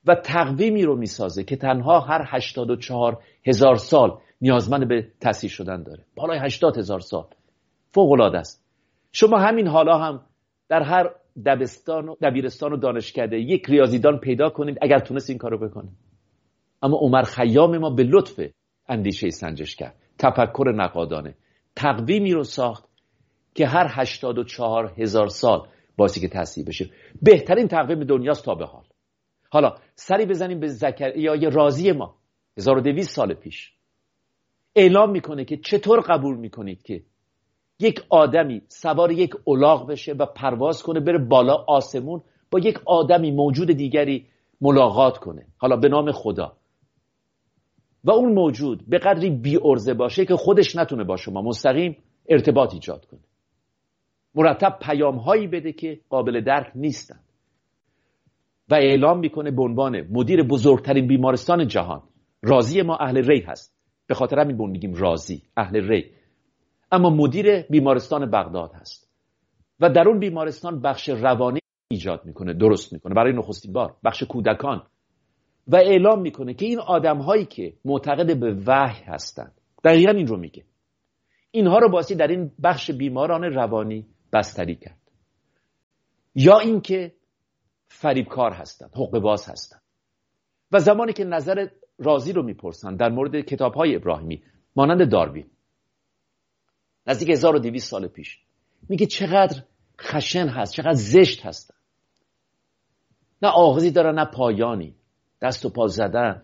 و تقویمی رو میسازه که تنها هر هشتاد و چهار هزار سال نیازمند به تصحیح شدن داره. بالای هشتاد هزار سال. فوق العاده است. شما همین حالا هم در هر دبستان و دبیرستان و دانشکده یک ریاضیدان پیدا کنید اگر تونست این کارو بکنه. اما عمر خیام ما به لطف اندیشه سنجش کرد، تفکر نقادانه، تقویمی رو ساخت که هر هشتاد و چهار هزار سال باعثی که تصحیح بشه. بهترین تقویم دنیاست تا به حال. حالا سری بزنیم به زکریای رازی ما هزار و دویست سال پیش. اعلام میکنه که چطور قبول میکنید که یک آدمی سوار یک الاغ بشه و پرواز کنه بره بالا آسمون با یک آدمی موجود دیگری ملاقات کنه، حالا به نام خدا، و اون موجود به قدری بی ارزه باشه که خودش نتونه با شما مستقیم ارتباط ایجاد کنه، مرتب پیام هایی بده که قابل درک نیستن و اعلام میکنه به عنوان مدیر بزرگترین بیمارستان جهان. رازی ما اهل ری هست، به خاطر همین بون میگیم رازی، اهل ری، اما مدیر بیمارستان بغداد هست و در اون بیمارستان بخش روانی ایجاد میکنه، درست میکنه برای نخستین بار، بخش کودکان، و اعلام میکنه که این آدم هایی که معتقد به وحی هستند، دقیقا این رو میگه، اینها رو باسی در این بخش بیماران روانی بستری کرد، یا اینکه فریبکار هستند، حقه باز هستند. و زمانی که نظر رازی رو میپرسن در مورد کتاب‌های ابراهیمی مانند داروین نزدیک هزار و دویست سال پیش، میگه چقدر خشن هست، چقدر زشت هستن، نه آغازی دارن نه پایانی، دست و پا زدن،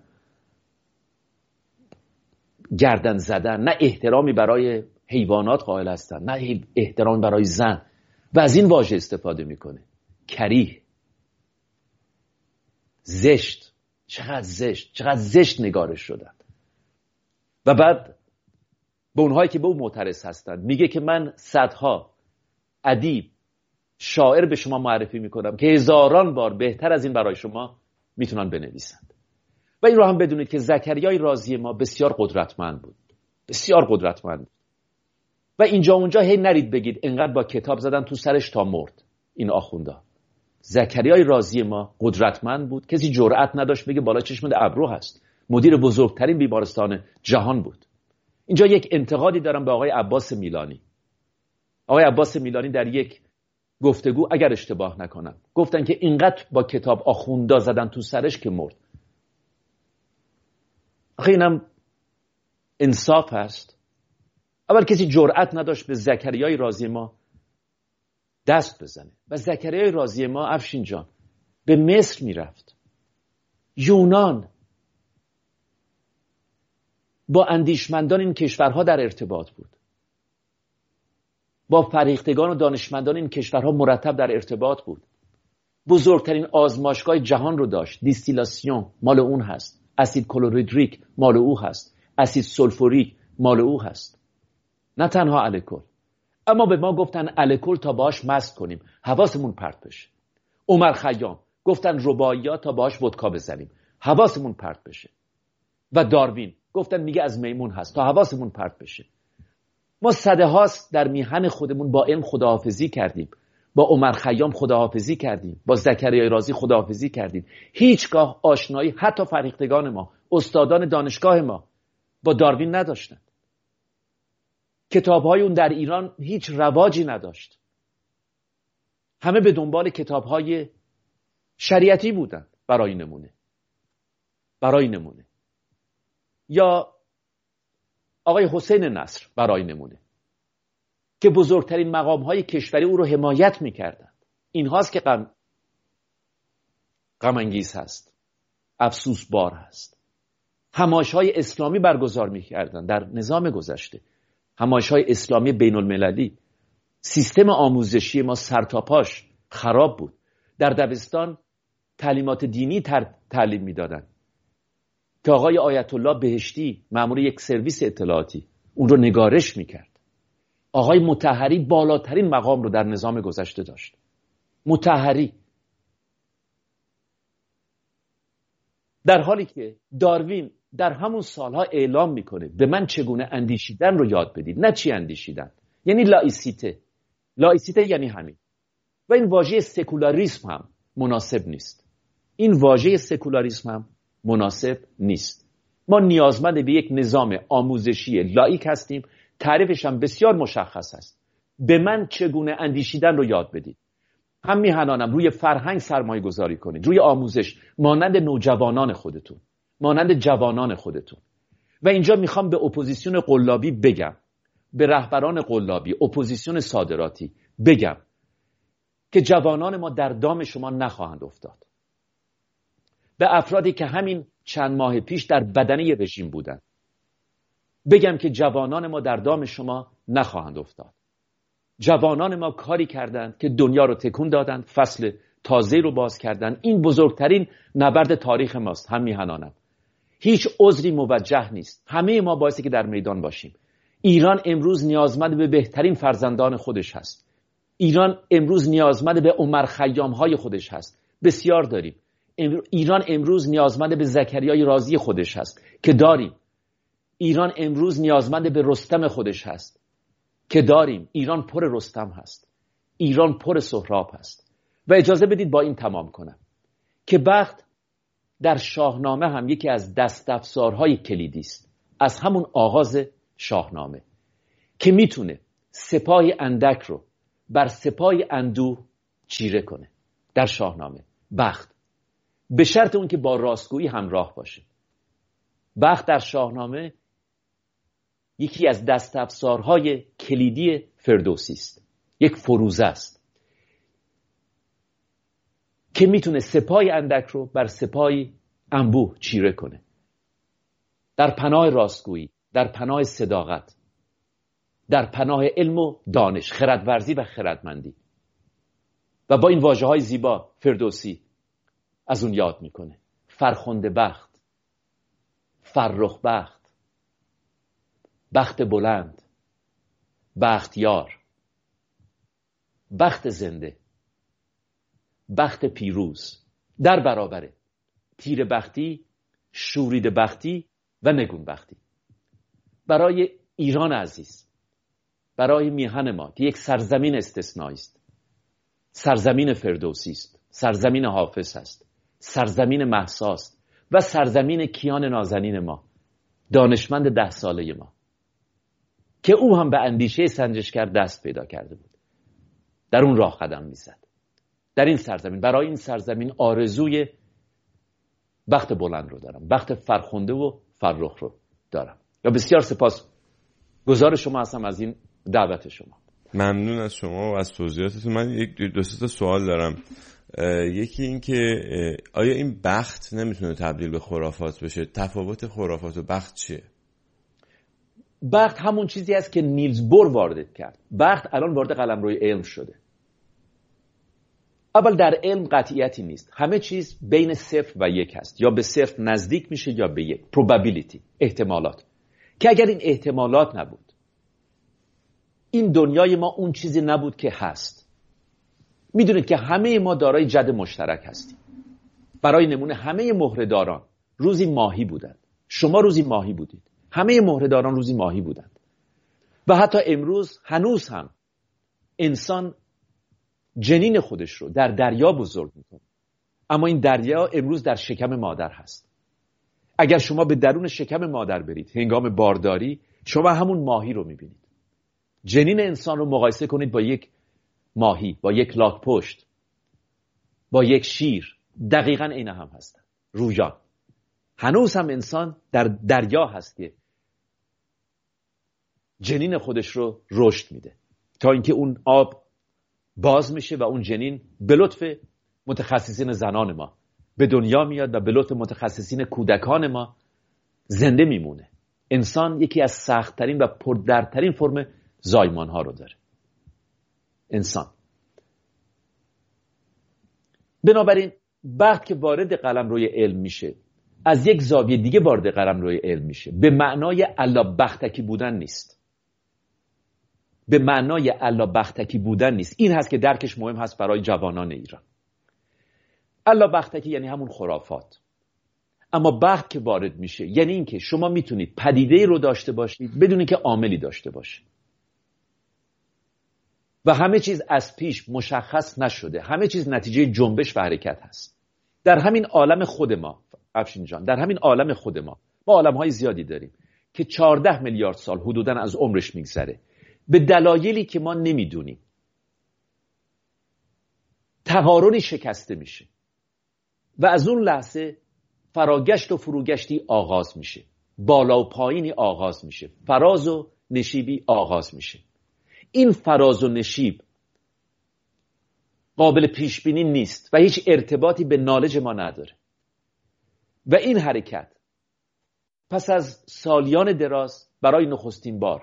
گردن زدن، نه احترامی برای حیوانات قائل هستن، نه احترامی برای زن، و از این واژه استفاده میکنه، کریه، زشت، چقدر زشت، چقدر زشت نگارش شدن. و بعد به اونهایی که به اون معترض هستن میگه که من صدها ادیب، شاعر به شما معرفی میکنم که هزاران بار بهتر از این برای شما میتونن بنویسند. و این رو هم بدونید که زکریای رازی ما بسیار قدرتمند بود، بسیار قدرتمند بود. و اینجا اونجا هی نرید بگید انقدر با کتاب زدن تو سرش تا مرد این آخوندا. زکریای رازی ما قدرتمند بود، کسی جرئت نداشت بگه بالا چشم ابرو هست، مدیر بزرگترین بیمارستان جهان بود. اینجا یک انتقادی دارم به آقای عباس میلانی. آقای عباس میلانی در یک گفتگو، اگر اشتباه نکنم، گفتن که اینقدر با کتاب آخوندا زدن تو سرش که مرد. آخه اینم انصاف هست. اول کسی جرئت نداشت به زکریای رازی ما دست بزنه. و زکریای رازی ما، افشین جان، به مصر میرفت، یونان، با اندیشمندان این کشورها در ارتباط بود، با فریختگان و دانشمندان این کشورها مرتب در ارتباط بود. بزرگترین آزمایشگاه جهان رو داشت، دیستیلاسیون مال اون هست، اسید کلوریدریک مال او هست، اسید سولفوریک مال او هست، نه تنها الکل. اما به ما گفتن الکل تا باش مست کنیم، حواسمون پرت بشه. عمر خیام گفتن رباعیات تا باش ودکا بزنیم، حواسمون پرت بشه. و داروین گفتن میگه از میمون هست تا حواسمون پرت بشه. ما صده هاست در میهن خودمون با علم خداحافظی کردیم، با عمر خیام خداحافظی کردیم، با زکریای رازی خداحافظی کردیم. هیچگاه آشنایی حتی فرهیختگان ما، استادان دانشگاه ما با داروین نداشتند. کتاب‌های اون در ایران هیچ رواجی نداشت. همه به دنبال کتاب‌های شریعتی بودن. برای نمونه برای نمونه یا آقای حسین نصر برای نمونه که بزرگترین مقام‌های کشوری او رو حمایت می‌کردند. این هاست که غم غم انگیز هست، افسوس بار هست. همایش‌های اسلامی برگزار می‌کردند در نظام گذشته، همایش‌های اسلامی بین المللی. سیستم آموزشی ما سرتاپاش خراب بود. در دبستان تعلیمات دینی تر... تعلیم می‌دادند که آقای آیت الله بهشتی، مأمور یک سرویس اطلاعاتی، اون رو نگارش می‌کرد. آقای مطهری بالاترین مقام رو در نظام گذشته داشت. مطهری. در حالی که داروین در همون سالها اعلام میکنه به من چگونه اندیشیدن رو یاد بدید، نه چی اندیشیدن، یعنی لایسیته. لایسیته یعنی همین. و این واژه سکولاریسم هم مناسب نیست. این واژه سکولاریسم هم مناسب نیست. ما نیازمند به یک نظام آموزشی لاییک هستیم. تعریفش هم بسیار مشخص است. به من چگونه اندیشیدن رو یاد بدید. هم میهنانم روی فرهنگ سرمایه گذاری کنید، روی آموزش، مانند نوجوانان خودتون، مانند جوانان خودتون. و اینجا میخوام به اپوزیسیون قلابی بگم، به رهبران قلابی، اپوزیسیون صادراتی بگم که جوانان ما در دام شما نخواهند افتاد. به افرادی که همین چند ماه پیش در بدنه رژیم بودند بگم که جوانان ما در دام شما نخواهند افتاد. جوانان ما کاری کردند که دنیا رو تکون دادند، فصل تازه رو باز کردند. این بزرگترین نبرد تاریخ ماست. هم میهنانم، هیچ عذری موجه نیست. همه ما باعثی که در میدان باشیم. ایران امروز نیازمند به بهترین فرزندان خودش هست. ایران امروز نیازمند به عمر خیام های خودش هست. بسیار داریم. ایران امروز نیازمند به زکریای رازی خودش هست که داریم. ایران امروز نیازمند به رستم خودش هست که داریم. ایران پر رستم هست. ایران پر سهراب هست. و اجازه بدید با این تمام کنم که بخت در شاهنامه هم یکی از دست‌افزارهای کلیدی است. از همون آغاز شاهنامه که میتونه سپاهی اندک رو بر سپاهی اندوه چیره کنه. در شاهنامه بخت، به شرط اون که با راستگویی همراه باشه. بخت در شاهنامه یکی از دست‌افزارهای کلیدی فردوسی است. یک فروزه است که میتونه سپاهی اندک رو بر سپاهی انبوه چیره کنه. در پناه راستگویی، در پناه صداقت، در پناه علم و دانش، خردورزی و خردمندی. و با این واژه‌های زیبا فردوسی از اون یاد میکنه. فرخنده بخت، فرخ بخت، بخت بلند، بختیار، بخت زنده، بخت پیروز، در برابر تیر بختی، شورید بختی و نگون بختی. برای ایران عزیز، برای میهن ما که یک سرزمین استثنایی است، سرزمین فردوسی است، سرزمین حافظ است، سرزمین مهسا است و سرزمین کیان نازنین ما، دانشمند ده ساله ما که او هم به اندیشه سنجشگر دست پیدا کرده بود، در اون راه قدم میزد. در این سرزمین، برای این سرزمین آرزوی بخت بلند رو دارم، بخت فرخنده و فرخ رو دارم. و بسیار سپاس گزار شما هستم از این دعوت شما. ممنون از شما و از توضیحاتتون. من یک دو سه تا سوال دارم. یکی این که آیا این بخت نمیتونه تبدیل به خرافات بشه؟ تفاوت خرافات و بخت چیه؟ بخت همون چیزی است که نیلز بور وارد کرد. بخت الان وارد قلمروی علم شده. اول در علم قطعیتی نیست. همه چیز بین صفر و یک هست. یا به صفر نزدیک میشه یا به یک. probability، احتمالات. که اگر این احتمالات نبود، این دنیای ما اون چیزی نبود که هست. میدونید که همه ما دارای جد مشترک هستیم. برای نمونه همه مهره‌داران روزی ماهی بودند. شما روزی ماهی بودید. همه مهره‌داران روزی ماهی بودند. و حتی امروز هنوز هم انسان جنین خودش رو در دریا بزرگ میکنه. اما این دریا امروز در شکم مادر هست. اگر شما به درون شکم مادر برید هنگام بارداری، شما همون ماهی رو میبینید. جنین انسان رو مقایسه کنید با یک ماهی، با یک لاک‌پشت، با یک شیر، دقیقاً عین هم هستن. رویان. هنوز هم انسان در دریا هست که جنین خودش رو رشد میده تا اینکه اون آب باز میشه و اون جنین به لطف متخصصین زنان ما به دنیا میاد و به لطف متخصصین کودکان ما زنده میمونه. انسان یکی از سخت‌ترین و پردردترین فرم زایمان ها رو داره. انسان. بنابراین وقت که وارد قلمروی علم میشه، از یک زاویه دیگه وارد قلمروی علم میشه. به معنای الله بختکی بودن نیست. به معنای الله بختکی بودن نیست. این هست که درکش مهم هست برای جوانان ایران. الله بختکی یعنی همون خرافات. اما بخت که وارد میشه یعنی این که شما میتونید پدیده رو داشته باشید بدون که عاملی داشته باشه. و همه چیز از پیش مشخص نشده. همه چیز نتیجه جنبش و حرکت هست. در همین عالم خود ما افشین جان، در همین عالم خود ما ما عالم‌های زیادی داریم که چهارده میلیارد سال حدوداً از عمرش میگذره، به دلایلی که ما نمیدونیم تقارنی شکسته میشه و از اون لحظه فراگشت و فروگشتی آغاز میشه، بالا و پایینی آغاز میشه، فراز و نشیبی آغاز میشه. این فراز و نشیب قابل پیش بینی نیست و هیچ ارتباطی به نالج ما نداره و این حرکت پس از سالیان دراز برای نخستین بار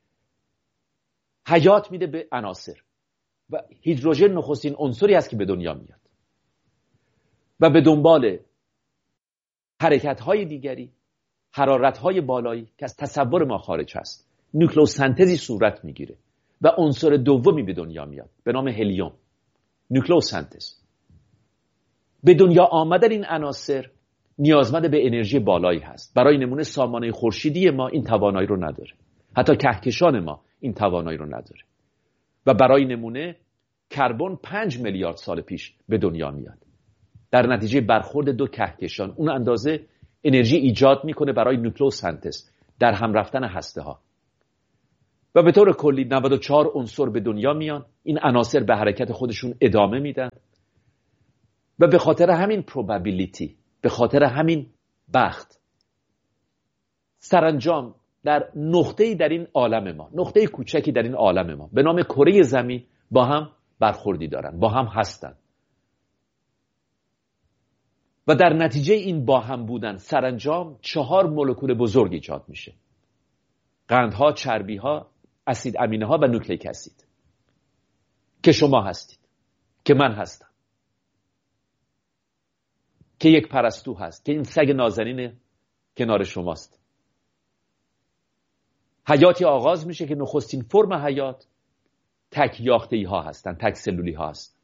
حیات میده به عناصر و هیدروژن نخستین عنصری است که به دنیا میاد و به دنبال حرکت‌های دیگری، حرارت‌های بالایی که از تصور ما خارج هست، نوکلئوسنتزی صورت میگیره و عنصر دومی به دنیا میاد به نام هلیوم. نوکلئوسنتز. به دنیا آمدن این عناصر نیازمند به انرژی بالایی هست. برای نمونه سامانه خورشیدی ما این توانایی رو نداره، حتی کهکشان ما این توانایی رو نداره و برای نمونه کربن پنج میلیارد سال پیش به دنیا میاد. در نتیجه برخورد دو کهکشان اون اندازه انرژی ایجاد میکنه برای نوکلئوسنتز، در هم رفتن هسته ها. و به طور کلی نود و چهار عنصر به دنیا میان، این عناصر به حرکت خودشون ادامه میدن و به خاطر همین پروبابیلیتی، به خاطر همین بخت، سرانجام در نقطه‌ای در این عالم ما، نقطه کوچکی در این عالم ما به نام کره زمین با هم برخوردی دارن، با هم هستن و در نتیجه این با هم بودن سرانجام چهار مولکول بزرگ ایجاد میشه: قندها، چربیها، اسید امینه ها و نوکلیک اسید که شما هستید، که من هستم، که یک پرستو هست، که این سگ نازنین کنار شماست. حیاتی آغاز میشه که نخستین فرم حیات تک یافته‌ای ها هستن، تک سلولی ها هستن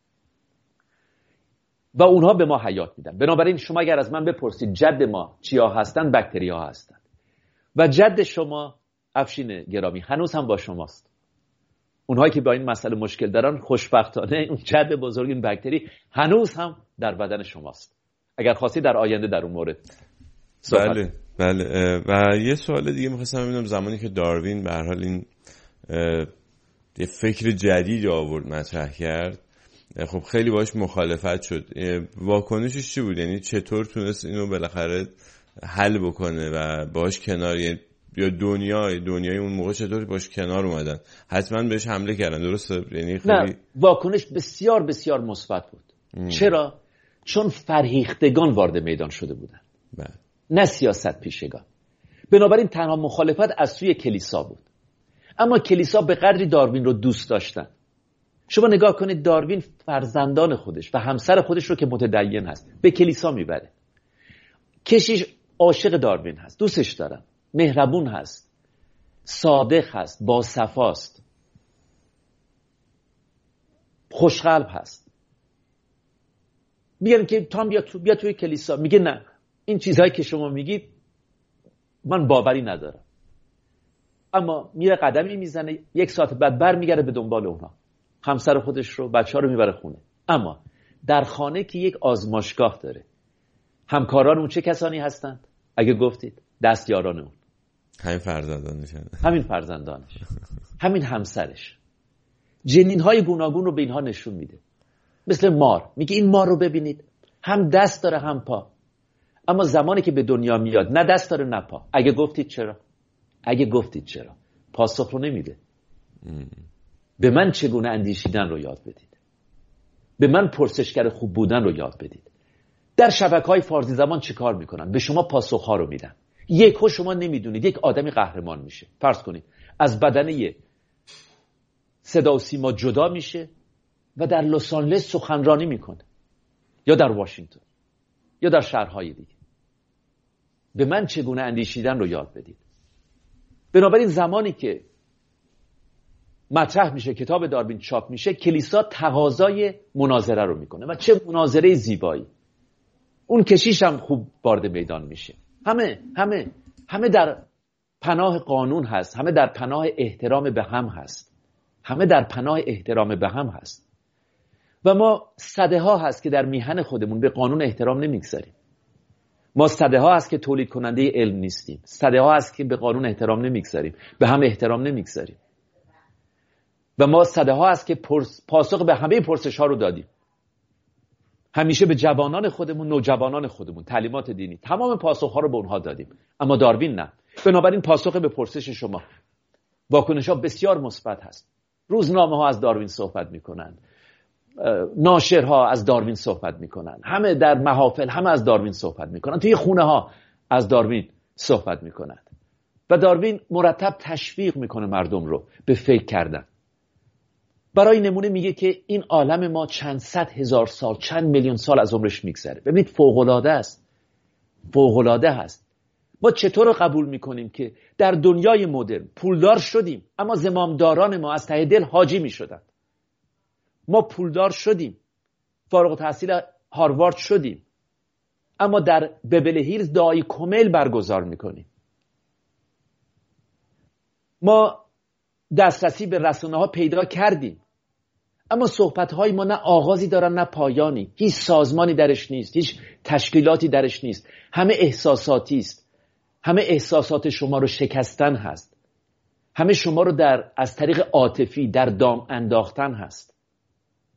و اونها به ما حیات میدن. بنابراین شما اگر از من بپرسید جد ما چیا هستن، بکتری ها هستن و جد شما افشین گرامی هنوز هم با شماست. اونهایی که با این مسئله مشکل دارن خوشبختانه اون جد بزرگ این بکتری هنوز هم در بدن شماست. اگر خواستی در آینده در اون مورد صحبت. بله بله. و یه سوال دیگه می‌خواستم ببینم، زمانی که داروین به هر حال این یه فکر جدید آورد، مطرح کرد، خب خیلی باهاش مخالفت شد. واکنشش چی بود؟ یعنی چطور تونست اینو بالاخره حل بکنه و باهاش کنار، یا دنیای دنیای اون موقع چطور باش کنار اومدن؟ حتما بهش حمله کردن، درسته؟ یعنی خیلی نه، واکنش بسیار بسیار مثبت بود. ام. چرا؟ چون فرهیختگان وارد میدان شده بودن، بله، نه سیاست پیشگان. بنابراین تنها مخالفت از سوی کلیسا بود. اما کلیسا به قدری داروین رو دوست داشتن. شما نگاه کنید، داروین فرزندان خودش و همسر خودش رو که متدین هست به کلیسا میبره. کشیش عاشق داروین هست، دوستش دارن، مهربون هست، صادق هست، با صفاست، خوشقلب هست. میگن که تام بیا تو بیا توی کلیسا، میگه نه، این چیزهایی که شما میگید من باوری ندارم. اما میره قدمی میزنه، یک ساعت بعد برمیگرده به دنبال اونها، همسر خودش رو، بچه‌ها رو میبره خونه. اما در خانه که یک آزمایشگاه داره، همکاران اون چه کسانی هستند؟ اگه گفتید دستیاران اون، همین فرزندانش، همین فرزندانش، همین همسرش. جنین‌های گوناگون رو به اینها نشون میده. مثل مار، میگه این مار رو ببینید، هم دست داره هم پا، اما زمانی که به دنیا میاد نه دست داره نه پا. اگه گفتید چرا؟ اگه گفتید چرا؟ پاسخ رو نمیده. به من چگونه اندیشیدن رو یاد بدید، به من پرسشگر خوب بودن رو یاد بدید. در شبکه‌های فارسی زبان چه کار میکنن؟ به شما پاسخ‌ها رو میدن. یکو شما نمیدونید یک آدمی قهرمان میشه. فرض کنید از بدنه صدا و سیما جدا میشه و در لس آنجلس سخنرانی میکنه، یا در واشنگتن، یا در شهرهای دیگه. به من چگونه اندیشیدن رو یاد بدید. بنابراین زمانی که مطرح میشه، کتاب داروین چاپ میشه، کلیسا تقاضای مناظره رو میکنه و چه مناظره زیبایی. اون کشیش هم خوب وارد میدان میشه. همه همه همه در پناه قانون هست، همه در پناه احترام به هم هست، همه در پناه احترام به هم هست. و ما صده ها هست که در میهن خودمون به قانون احترام نمیگذاریم. ما صده ها هست که تولید کننده علم نیستیم. صده ها هست که به قانون احترام نمیگذاریم، به هم احترام نمیگذاریم. و ما صده ها هست که پاسخ به همه پرسش ها رو دادیم. همیشه به جوانان خودمون، نوجوانان خودمون تعلیمات دینی، تمام پاسخ ها رو به اونها دادیم. اما داروین نه. بنابراین پاسخ به پرسش شما، واکنش ها بسیار مثبت هست. روزنامه ها از داروین صحبت میکنند، ناشرها از داروین صحبت میکنن، همه در محافل همه از داروین صحبت میکنن، توی خونه ها از داروین صحبت میکنن و داروین مرتب تشویق میکنه مردم رو به فکر کردن. برای نمونه میگه که این عالم ما چند صد هزار سال، چند میلیون سال از عمرش میگذره. ببینید فوق‌العاده است، فوق‌العاده هست. ما چطور قبول میکنیم که در دنیای مدرن پولدار شدیم اما زمامداران ما از ته دل حاجی میشدن؟ ما پولدار شدیم، فارغ التحصیل هاروارد شدیم، اما در ببل هیلز دعای کمیل برگزار میکنیم. ما دسترسی به رسانه ها پیدا کردیم، اما صحبت های ما نه آغازی دارن نه پایانی. هیچ سازمانی درش نیست، هیچ تشکیلاتی درش نیست. همه احساساتی است. همه احساسات شما رو شکستن هست. همه شما رو در از طریق عاطفی در دام انداختن هست.